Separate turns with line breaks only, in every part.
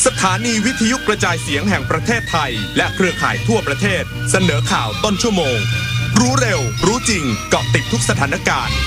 สถานีวิทยุกระจายเสียงแห่งประเทศไทยและเครือข่ายทั่วประเทศเสนอข่าวต้นชั่วโมงรู้เร็วรู้จริงเกาะติดทุกสถานการณ์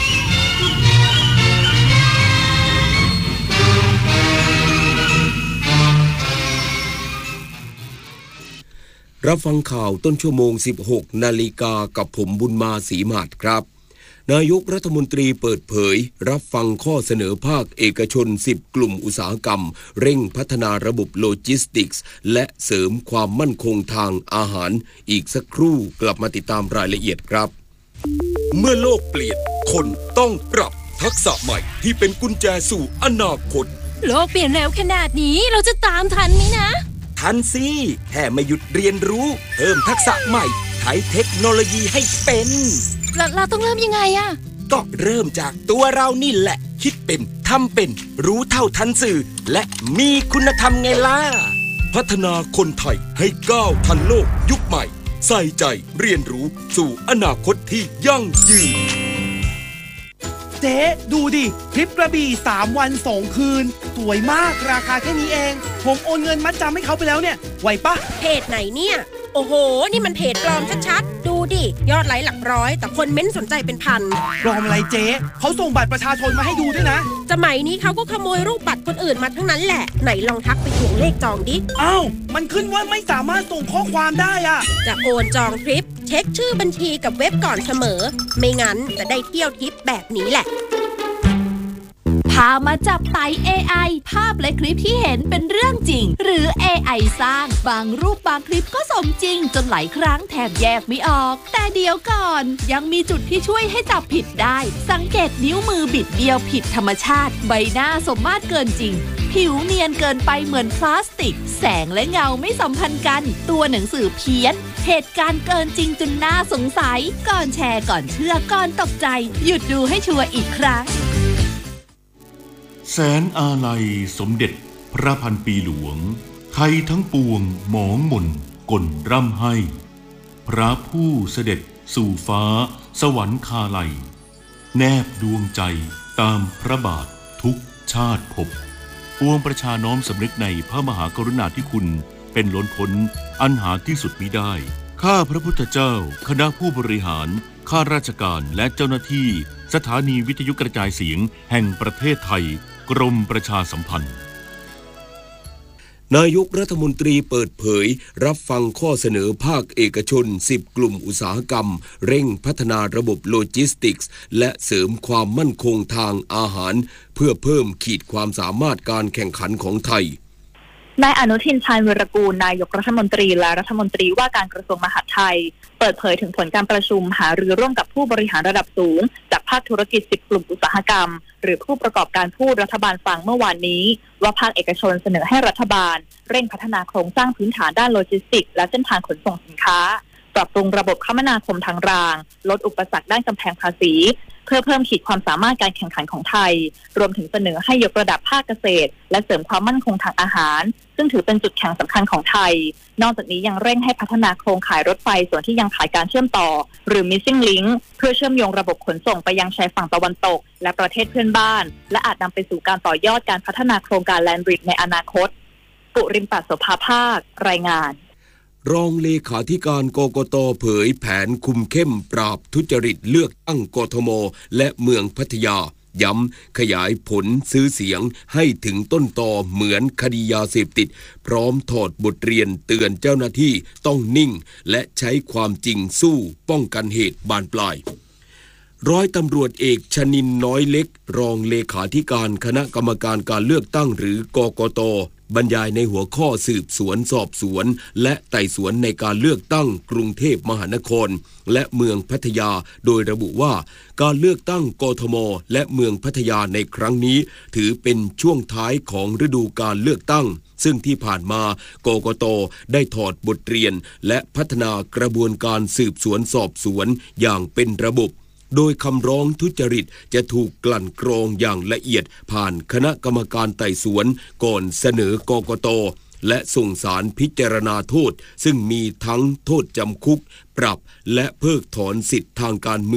รับฟังข่าวต้นชั่วโมง 16 นาฬิกากับผมบุญมาศรีมาศครับนายกรัฐมนตรีเปิดเผยรับฟังข้อเสนอภาคเอกชน10กลุ่มอุตสาหกรรมเร่งพัฒนาระบบโลจิสติกส์และเสริมความมั่นคงทางอาหารอีกสักครู่กลับมาติดตามรายละเอียดครับเมื่อโลกเปลี่ยนคนต้องปรับทักษะใหม่ที่เป็นกุญแจสู่อนาคต
โลกเปลี่ยนเร็วขนาดนี้เราจะตามทันไหมนะ
ทันสิแค่ไม่หยุดเรียนรู้เพิ่มทักษะใหม่ใช้เทคโนโลยีให้เป็น
เราต้องเริ่มยังไงอะ
ก็เริ่มจากตัวเรานี่แหละคิดเป็นทำเป็นรู้เท่าทันสื่อและมีคุณธรรมไงล่ะ
พัฒนาคนไทยให้ก้าวทันโลกยุคใหม่ใส่ใจเรียนรู้สู่อนาคตที่ยั่งยืน
เจ๊ดูดิทริปกระบี่3 วัน 2 คืนสวยมากราคาแค่นี้เองผมโอนเงินมัดจำให้เขาไปแล้วเนี่ยไหวปะ
เพจไหนเนี่ยโอ้โหนี่มันเพจปลอมชัดๆดูดิยอดไลค์หลักร้อยแต่คนเม้นสนใจเป็นพัน
ปลอมอะไรเจ๊เขาส่งบัตรประชาชนมาให้ดูด้วยนะ
สมัยนี้เขาก็ขโมยรูปบัตรคนอื่นมาทั้งนั้นแหละไหนลองทักไปทวงเลขจองดิ
อ้าวมันขึ้นว่าไม่สามารถส่งข้อความได้อะ
จะโอนจองทริปเช็คชื่อบัญชีกับเว็บก่อนเสมอไม่งั้นจะได้เที่ยวทริปแบบนี้แหละ
พามาจับไต่ AI ภาพและคลิปที่เห็นเป็นเรื่องจริงหรือ AI สร้างบางรูปบางคลิปก็สมจริงจนหลายครั้งแทบแยกไม่ออกแต่เดี๋ยวก่อนยังมีจุดที่ช่วยให้จับผิดได้สังเกตนิ้วมือบิดเบี้ยวผิดธรรมชาติใบหน้าสมมาตรเกินจริงผิวเนียนเกินไปเหมือนพลาสติกแสงและเงาไม่สัมพันธ์กันตัวหนังสือเพี้ยนเหตุการณ์เกินจริงจนน่าสงสัยก่อนแชร์ก่อนเชื่อก่อนตกใจหยุดดูให้ชัวร์อีกครั้ง
แสนอาลัยสมเด็จพระพันปีหลวงไทยทั้งปวงหมองหม่นก่นร่ำให้พระผู้เสด็จสู่ฟ้าสวรรคาลัยแนบดวงใจตามพระบาททุกชาติภพปวงประชาน้อมสำนึกในพระมหากรุณาธิคุณเป็นล้นพ้นอันหาที่สุดมิได้ข้าพระพุทธเจ้าคณะผู้บริหารข้าราชการและเจ้าหน้าที่สถานีวิทยุกระจายเสียงแห่งประเทศไทยกรมประชาสัมพันธ์
นายกรัฐมนตรีเปิดเผยรับฟังข้อเสนอภาคเอกชน10กลุ่มอุตสาหกรรมเร่งพัฒนาระบบโลจิสติกส์และเสริมความมั่นคงทางอาหารเพื่อเพิ่มขีดความสามารถการแข่งขันของไทย
นายอนุทินชาญวีรกูลนายกรัฐมนตรีและรัฐมนตรีว่าการกระทรวงมหาดไทยเปิดเผยถึงผลการประชุมหารือร่วมกับผู้บริหารระดับสูงจากภาคธุรกิจ10กลุ่มอุตสาหกรรมหรือผู้ประกอบการพูดรัฐบาลฟังเมื่อวานนี้ว่าภาคเอกชนเสนอให้รัฐบาลเร่งพัฒนาโครงสร้างพื้นฐานด้านโลจิสติกส์และเส้นทางขนส่งสินค้าปรับปรุงระบบคมนาคมทางรางลดอุปสรรคด้านกำแพงภาษีเพื่อเพิ่มขีดความสามารถการแข่งขันของไทยรวมถึงเสนอให้ยกระดับภาคเกษตรและเสริมความมั่นคงทางอาหารซึ่งถือเป็นจุดแข็งสำคัญของไทยนอกจากนี้ยังเร่งให้พัฒนาโครงข่ายรถไฟส่วนที่ยังขาดการเชื่อมต่อหรือ missing link เพื่อเชื่อมโยงระบบขนส่งไปยังชายฝั่งตะวันตกและประเทศเพื่อนบ้านและอาจนำไปสู่การต่อยอดการพัฒนาโครงการ Land Bridge ในอนาคตกุริมปัสโสภาภาครายงาน
รองเลขาธิการกกต.เผยแผนคุมเข้มปราบทุจริตเลือกตั้งกทม.และเมืองพัทยาย้ำขยายผลซื้อเสียงให้ถึงต้นตอเหมือนคดียาเสพติดพร้อมถอดบทเรียนเตือนเจ้าหน้าที่ต้องนิ่งและใช้ความจริงสู้ป้องกันเหตุบานปลายร้อยตำรวจเอกชนินน้อยเล็กรองเลขาธิการคณะกรรมการการเลือกตั้งหรือกกต.บรรยายในหัวข้อสืบสวนสอบสวนและไต่สวนในการเลือกตั้งกรุงเทพมหานครและเมืองพัทยาโดยระบุว่าการเลือกตั้งกทม.และเมืองพัทยาในครั้งนี้ถือเป็นช่วงท้ายของฤดูการเลือกตั้งซึ่งที่ผ่านมากกต.ได้ถอดบทเรียนและพัฒนากระบวนการสืบสวนสอบสวนอย่างเป็นระบบโดยคำร้องทุจริตจะถูกกลั่นกรองอย่างละเอียดผ่านคณะกรรมการไต่สวนก่อนเสนอกกต.และส่งศาลพิจารณาโทษซึ่งมีทั้งโทษจำคุกปรับและเพิกถอนสิทธิทางการเมือง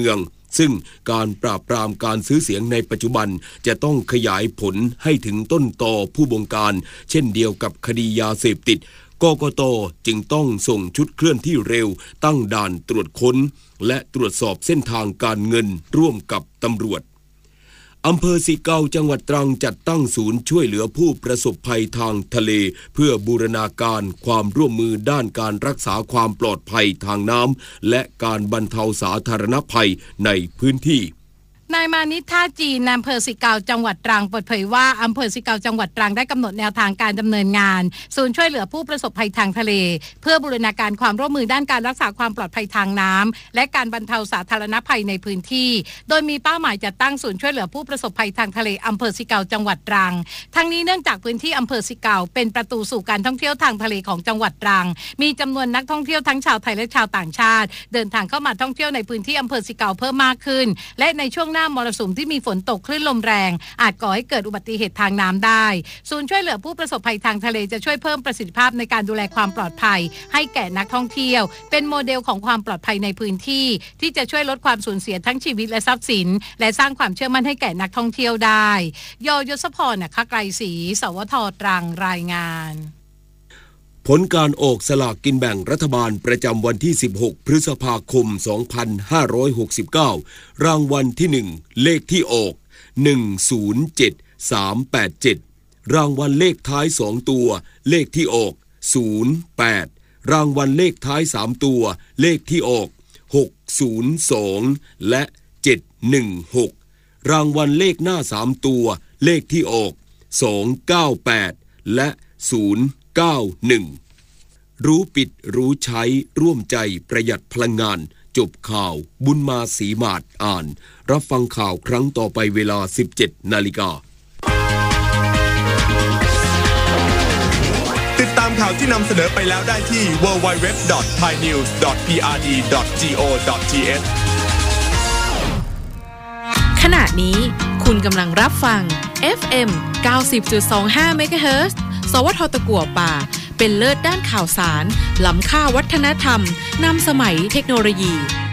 ซึ่งการปราบปรามการซื้อเสียงในปัจจุบันจะต้องขยายผลให้ถึงต้นตอผู้บงการเช่นเดียวกับคดียาเสพติดกกต.จึงต้องส่งชุดเคลื่อนที่เร็วตั้งด่านตรวจค้นและตรวจสอบเส้นทางการเงินร่วมกับตำรวจอำเภอสิเกาจังหวัดตรังจัดตั้งศูนย์ช่วยเหลือผู้ประสบภัยทางทะเลเพื่อบูรณาการความร่วมมือด้านการรักษาความปลอดภัยทางน้ำและการบรรเทาสาธารณภัยในพื้นที่
นายมานิตท่าจีนอำเภอสิเกาจังหวัดตรังเปิดเผยว่าอำเภอสิเกาจังหวัดตรังได้กำหนดแนวทางการดำเนินงานศูนย์ช่วยเหลือผู้ประสบภัยทางทะเลเพื่อบูรณาการความร่วมมือด้านการรักษาความปลอดภัยทางน้ำและการบรรเทาสาธารณภัยในพื้นที่โดยมีเป้าหมายจะตั้งศูนย์ช่วยเหลือผู้ประสบภัยทางทะเลอำเภอสิเกาจังหวัดตรังทั้งนี้เนื่องจากพื้นที่อำเภอสิเกาเป็นประตูสู่การท่องเที่ยวทางทะเลของจังหวัดตรังมีจำนวนนักท่องเที่ยวทั้งชาวไทยและชาวต่างชาติเดินทางเข้ามาท่องเที่ยวในพื้นที่อำเภอสิเกาเพิ่มมากขึ้นและในช่วงหน้ามรสุมที่มีฝนตกคลื่นลมแรงอาจก่อให้เกิดอุบัติเหตุทางน้ำได้ศูนย์ช่วยเหลือผู้ประสบภัยทางทะเลจะช่วยเพิ่มประสิทธิภาพในการดูแลความปลอดภัยให้แก่นักท่องเที่ยวเป็นโมเดลของความปลอดภัยในพื้นที่ที่จะช่วยลดความสูญเสียทั้งชีวิตและทรัพย์สินและสร้างความเชื่อมั่นให้แก่นักท่องเที่ยวได้ยศพรไกรศรีสวท.ตรังรายงาน
ผลการออกสลากกินแบ่งรัฐบาลประจำวันที่16พฤษภาคม2569รางวัลที่1เลขที่ออก107387รางวัลเลขท้าย2ตัวเลขที่ออก08รางวัลเลขท้าย3ตัวเลขที่ออก602และ716รางวัลเลขหน้า3ตัวเลขที่ออก298และ091รู้ปิดรู้ใช้ร่วมใจประหยัดพลังงานจบข่าวบุญมาศรีมาศอ่านรับฟังข่าวครั้งต่อไปเวลา 17:00 น.
ติดตามข่าวที่นำเสนอไปแล้วได้ที่ www.thainews.prd.go.th
ขณะนี้คุณกำลังรับฟัง FM 90.25 MHz สวท.ตะกั่วป่าเป็นเลิศด้านข่าวสารล้ำค่าวัฒนธรรมนำสมัยเทคโนโลยี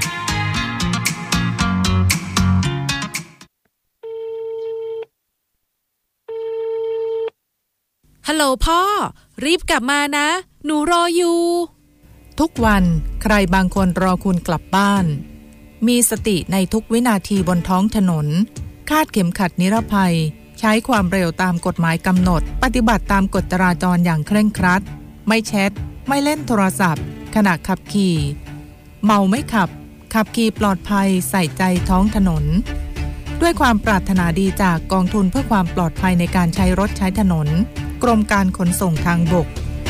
ฮัลโหลพ่อรีบกลับมานะหนูรออยู่
ทุกวันใครบางคนรอคุณกลับบ้านมีสติในทุกวินาทีบนท้องถนนคาดเข็มขัดนิรภัยใช้ความเร็วตามกฎหมายกำหนดปฏิบัติตามกฎจราจรอย่างเคร่งครัดไม่แชทไม่เล่นโทรศัพท์ขณะขับขี่เมาไม่ขับขับขี่ปลอดภัยใส่ใจท้องถนนด้วยความปรารถนาดีจากกองทุนเพื่อความปลอดภัยในการใช้รถใช้ถนนกรมการขนส่งทางบก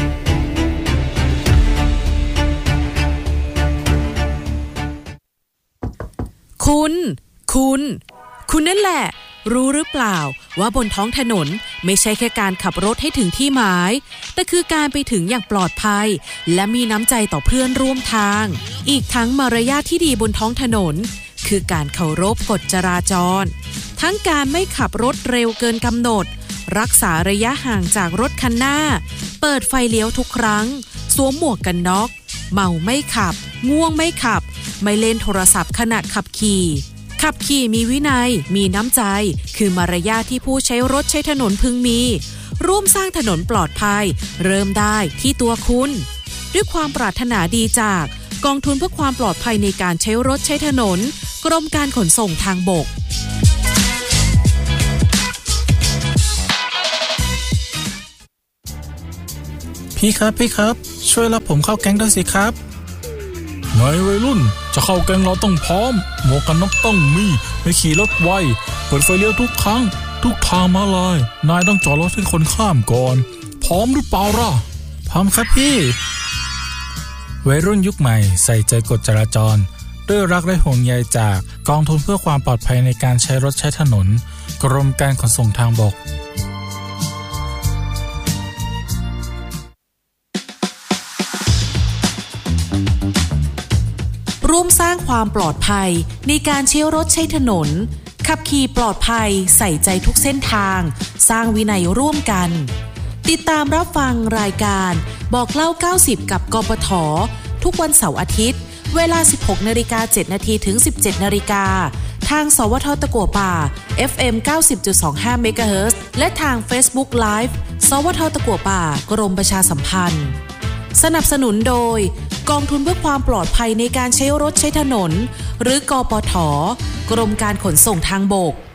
คุณนั่นแหละรู้หรือเปล่าว่าบนท้องถนนไม่ใช่แค่การขับรถให้ถึงที่หมายแต่คือการไปถึงอย่างปลอดภัยและมีน้ำใจต่อเพื่อนร่วมทางอีกทั้งมารยาทที่ดีบนท้องถนนคือการเคารพกฎจราจรทั้งการไม่ขับรถเร็วเกินกำหนดรักษาระยะห่างจากรถคันหน้าเปิดไฟเลี้ยวทุกครั้งสวมหมวกกันน็อกเมาไม่ขับง่วงไม่ขับไม่เล่นโทรศัพท์ขณะขับขี่มีวินัยมีน้ำใจคือมารยาทที่ผู้ใช้รถใช้ถนนพึงมีร่วมสร้างถนนปลอดภัยเริ่มได้ที่ตัวคุณด้วยความปรารถนาดีจากกองทุนเพื่อความปลอดภัยในการใช้รถใช้ถนนกรมการขนส่งทางบก
พี่ครับช่วยรับผมเข้าแก๊งด้วยสิครับไงวัยรุ่นจะเข้าแก๊งเราต้องพร้อมหมวกกันน็อกต้องมีไม่ขี่รถไวเปิดไฟเลี้ยวทุกครั้งทุกทางมาลายนายต้องจอดรถให้คนข้ามก่อนพร้อมหรือเปล่าล่ะพร้อมครับพี่วัยรุ่นยุคใหม่ใส่ใจกฎจราจรด้วยรักและห่วงใยจากกองทุนเพื่อความปลอดภัยในการใช้รถใช้ถนนกรมการขนส่งทางบก
ร่วมสร้างความปลอดภัยในการใช้รถใช้ถนนขับขี่ปลอดภัยใส่ใจทุกเส้นทางสร้างวินัยร่วมกันติดตามรับฟังรายการบอกเล่า90กับกปททุกวันเสาร์อาทิตย์เวลา 16:07 น.ถึง 17:00 น.ทางสวทตะกั่วป่า FM 90.25 เมกะเฮิรตซ์และทาง Facebook Live สวทตะกั่วป่ากรมประชาสัมพันธ์สนับสนุนโดยกองทุนเพื่อความปลอดภัยในการใช้รถใช้ถนนหรือกปท.กรมการขนส่งทางบก